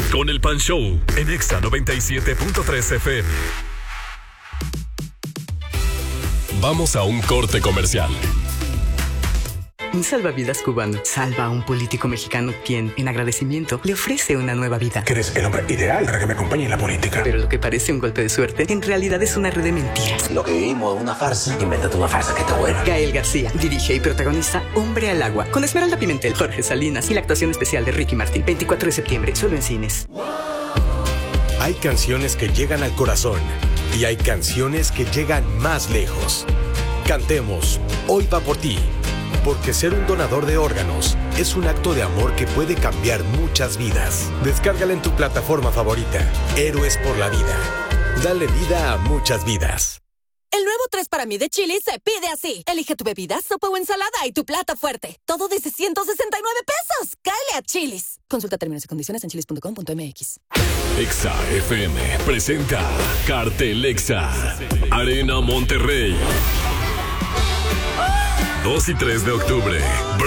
con el Pan Show en Exa 97.3 FM. Vamos a un corte comercial. Un salvavidas cubano salva a un político mexicano quien, en agradecimiento, le ofrece una nueva vida. Que eres el hombre ideal para que me acompañe en la política. Pero lo que parece un golpe de suerte, en realidad es una red de mentiras. Lo que vivimos es una farsa. Invéntate una farsa que esté buena. Gael García dirige y protagoniza Hombre al Agua, con Esmeralda Pimentel, Jorge Salinas y la actuación especial de Ricky Martin. 24 de septiembre, solo en cines. Hay canciones que llegan al corazón y hay canciones que llegan más lejos. Cantemos Hoy va por ti. Porque ser un donador de órganos es un acto de amor que puede cambiar muchas vidas. Descárgala en tu plataforma favorita. Héroes por la vida. Dale vida a muchas vidas. El nuevo 3 para mí de Chili's se pide así. Elige tu bebida, sopa o ensalada y tu plato fuerte. Todo desde 169 pesos. ¡Cáele a Chili's! Consulta términos y condiciones en chilis.com.mx. Exa FM presenta Cartel Exa. Arena Monterrey. 2 y 3 de octubre.